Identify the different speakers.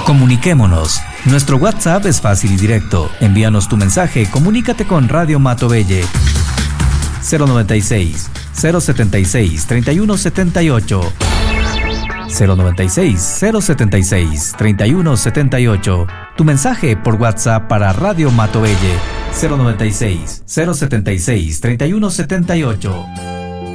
Speaker 1: Comuniquémonos. Nuestro WhatsApp es fácil y directo. Envíanos tu mensaje, comunícate con Radio Matovelle. 096 076 3178 096 076 3178. Tu mensaje por WhatsApp para Radio Matovelle. 096 076 3178.